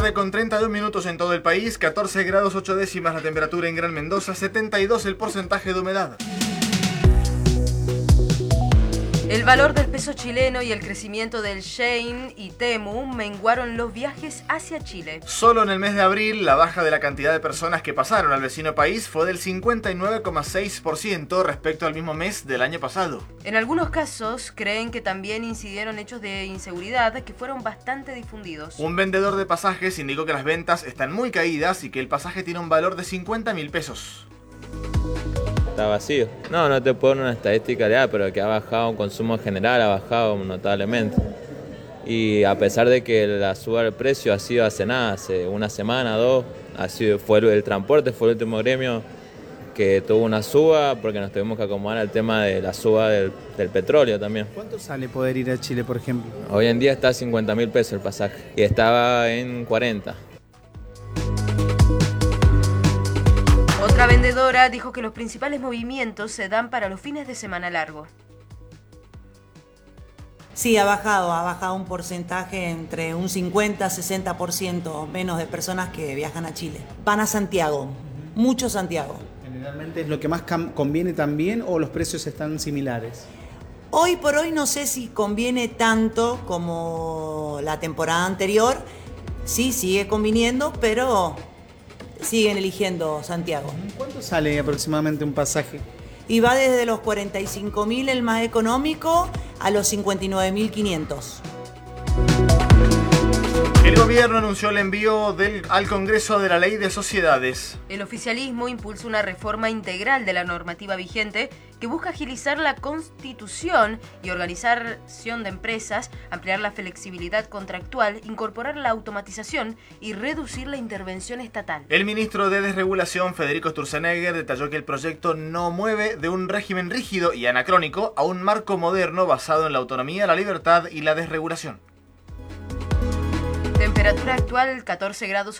tarde con 31 minutos en todo el país, 14 grados 8 décimas la temperatura en Gran Mendoza, 72 el porcentaje de humedad. El valor del peso chileno y el crecimiento del Shein y Temu menguaron los viajes hacia Chile. Solo en el mes de abril, la baja de la cantidad de personas que pasaron al vecino país fue del 59,6% respecto al mismo mes del año pasado. En algunos casos, creen que también incidieron hechos de inseguridad que fueron bastante difundidos. Un vendedor de pasajes indicó que las ventas están muy caídas y que el pasaje tiene un valor de 50.000 pesos. Está vacío. No te puedo dar una estadística real, pero que ha bajado un consumo general, ha bajado notablemente. Y a pesar de que la suba del precio ha sido hace nada, hace una semana, dos, fue el transporte, fue el último gremio que tuvo una suba porque nos tuvimos que acomodar al tema de la suba del petróleo también. ¿Cuánto sale poder ir a Chile, por ejemplo? Hoy en día está a 50.000 pesos el pasaje y estaba en 40. Otra vendedora dijo que los principales movimientos se dan para los fines de semana largos. Sí, ha bajado un porcentaje entre un 50-60% menos de personas que viajan a Chile. Van a Santiago, mucho Santiago. ¿Generalmente es lo que más conviene también o los precios están similares? Hoy por hoy no sé si conviene tanto como la temporada anterior. Sí, sigue conviniendo, pero siguen eligiendo Santiago. ¿Cuánto sale aproximadamente un pasaje? Y va desde los 45.000 el más económico a los 59.500. El gobierno anunció el envío al Congreso de la Ley de Sociedades. El oficialismo impulsa una reforma integral de la normativa vigente que busca agilizar la constitución y organización de empresas, ampliar la flexibilidad contractual, incorporar la automatización y reducir la intervención estatal. El ministro de Desregulación, Federico Sturzenegger, detalló que el proyecto no mueve de un régimen rígido y anacrónico a un marco moderno basado en la autonomía, la libertad y la desregulación. Temperatura actual 14 grados